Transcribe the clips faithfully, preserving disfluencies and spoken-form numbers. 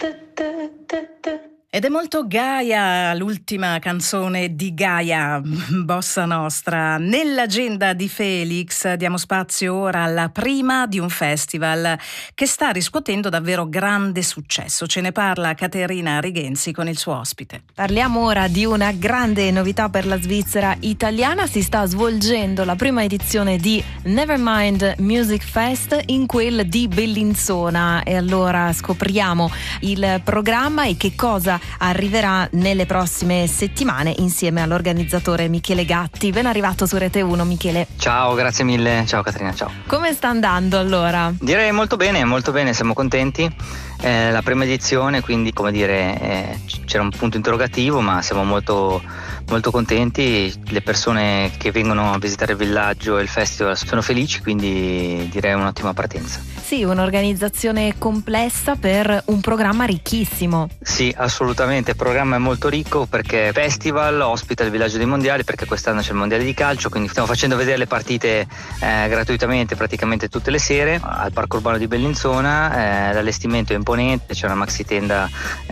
Ed è molto Gaia, l'ultima canzone di Gaia, Bossa Nostra. Nell'agenda di Felix diamo spazio ora alla prima di un festival che sta riscuotendo davvero grande successo. Ce ne parla Caterina Righenzi con il suo ospite. Parliamo ora di una grande novità per la Svizzera italiana. Si sta svolgendo la prima edizione di Nevermind Music Fest in quel di Bellinzona. E allora scopriamo il programma e che cosa arriverà nelle prossime settimane insieme all'organizzatore Michele Gatti. Ben arrivato su Rete uno, Michele. Ciao, grazie mille. Ciao Caterina, ciao. Come sta andando allora? Direi molto bene, molto bene, siamo contenti. Eh, la prima edizione, quindi come dire, eh, c'era un punto interrogativo, ma siamo molto, molto contenti. Le persone che vengono a visitare il villaggio e il festival sono felici, quindi direi un'ottima partenza. Sì, un'organizzazione complessa per un programma ricchissimo. Sì, assolutamente, il programma è molto ricco perché festival ospita il villaggio dei mondiali, perché quest'anno c'è il mondiale di calcio, quindi stiamo facendo vedere le partite eh, gratuitamente praticamente tutte le sere al parco urbano di Bellinzona. Eh, l'allestimento è imponente, c'è una maxi tenda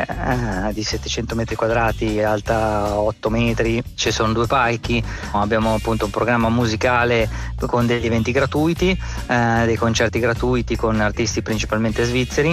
eh, di settecento metri quadrati, alta otto metri, ci sono due palchi, abbiamo appunto un programma musicale con degli eventi gratuiti, eh, dei concerti gratuiti con artisti principalmente svizzeri,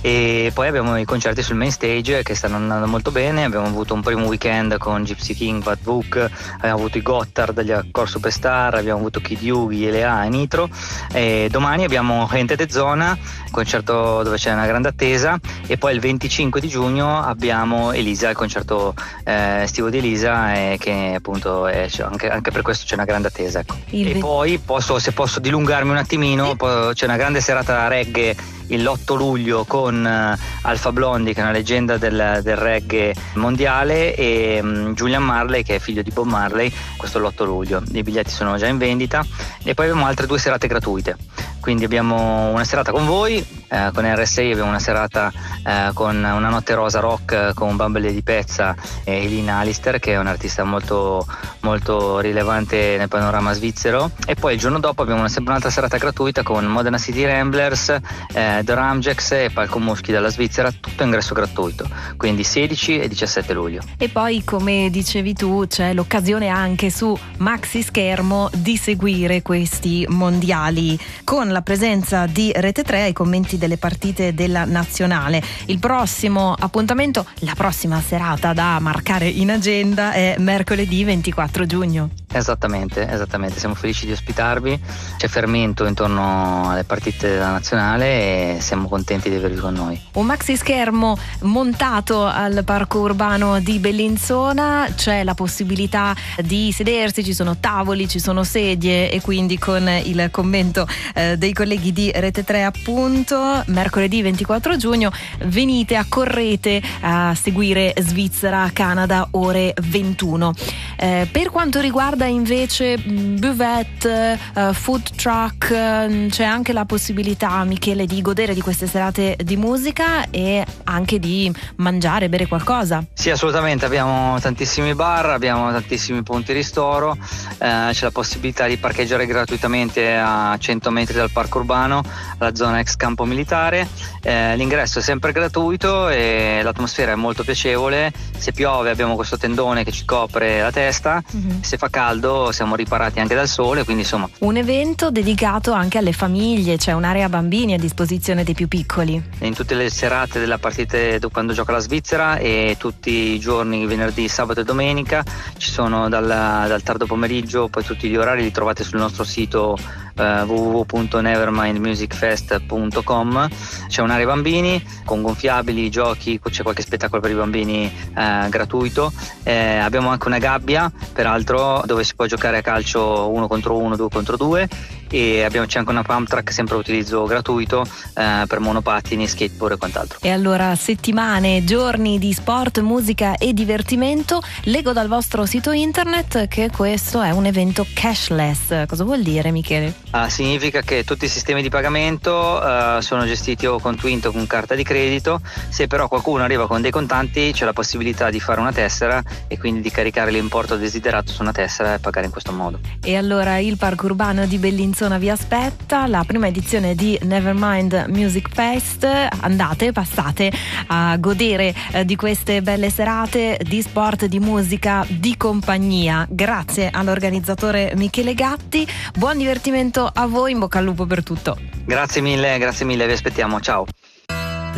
e poi abbiamo i concerti sul main stage che stanno andando molto bene. Abbiamo avuto un primo weekend con Gypsy King, Bad Book, abbiamo avuto i Gotthard, gli Accord Superstar, abbiamo avuto Kid Yugi, L A e Nitro, e domani abbiamo Gente de Zona, concerto dove c'è una grande attesa, e poi il venticinque di giugno abbiamo Elisa, il concerto eh, estivo di Elisa, eh, che appunto è, anche, anche per questo c'è una grande attesa, ecco. E ve- poi posso, se posso dilungarmi un attimino, sì. C'è una grande serata reggae l'otto luglio con uh, Alpha Blondy, che è una leggenda del, del reggae mondiale, e um, Julian Marley, che è figlio di Bob Marley. Questo è l'otto luglio, i biglietti sono già in vendita, e poi abbiamo altre due serate gratuite. Quindi abbiamo una serata con voi, eh, con R S A, abbiamo una serata eh, con una notte rosa rock eh, con Bumble di Pezza e Elina Alister, che è un'artista molto, molto rilevante nel panorama svizzero, e poi il giorno dopo abbiamo una, sempre un'altra serata gratuita con Modena City Ramblers, eh, The Ramjax e Palco Muschi dalla Svizzera, tutto ingresso gratuito, quindi sedici e diciassette luglio. E poi, come dicevi tu, c'è l'occasione anche su maxi schermo di seguire questi mondiali con la presenza di Rete tre ai commenti delle partite della nazionale. Il prossimo appuntamento, la prossima serata da marcare in agenda è mercoledì ventiquattro giugno. Esattamente, esattamente, siamo felici di ospitarvi, c'è fermento intorno alle partite della nazionale e siamo contenti di avervi con noi. Un maxi schermo montato al parco urbano di Bellinzona, c'è la possibilità di sedersi, ci sono tavoli, ci sono sedie, e quindi con il commento eh, dei colleghi di Rete tre appunto, mercoledì ventiquattro giugno venite, accorrete a seguire Svizzera-Canada ore ventuno. Eh, per quanto riguarda invece buvette, uh, food truck, uh, c'è anche la possibilità, Michele, di godere di queste serate di musica e anche di mangiare, bere qualcosa. Sì, assolutamente, abbiamo tantissimi bar, abbiamo tantissimi punti ristoro, eh, c'è la possibilità di parcheggiare gratuitamente a cento metri dal parco urbano, la zona ex campo militare, eh, l'ingresso è sempre gratuito e l'atmosfera è molto piacevole. Se piove abbiamo questo tendone che ci copre la testa, mm-hmm. Se fa caldo siamo riparati anche dal sole, quindi insomma un evento dedicato anche alle famiglie, c'è un'area bambini a disposizione dei più piccoli. In tutte le serate della partita quando gioca la Svizzera e tutti i giorni, venerdì, sabato e domenica, ci sono dal, dal tardo pomeriggio, poi tutti gli orari li trovate sul nostro sito uh, w w w punto nevermind music fest punto com. C'è un'area bambini con gonfiabili, giochi, c'è qualche spettacolo per i bambini uh, gratuito, eh, abbiamo anche una gabbia peraltro dove si può giocare a calcio uno contro uno, due contro due, e abbiamo, c'è anche una pump track sempre a utilizzo gratuito eh, per monopattini, skateboard e quant'altro. E allora settimane, giorni di sport, musica e divertimento. Leggo dal vostro sito internet che questo è un evento cashless. Cosa vuol dire, Michele? Ah, significa che tutti i sistemi di pagamento uh, sono gestiti o con Twint o con carta di credito. Se però qualcuno arriva con dei contanti c'è la possibilità di fare una tessera e quindi di caricare l'importo desiderato su una tessera e pagare in questo modo. E allora il parco urbano di Bellinzona Bellinzona vi aspetta, la prima edizione di Nevermind Music Fest. Andate, passate a godere eh, di queste belle serate di sport, di musica, di compagnia. Grazie all'organizzatore Michele Gatti, buon divertimento a voi, in bocca al lupo per tutto. Grazie mille, grazie mille, vi aspettiamo, ciao.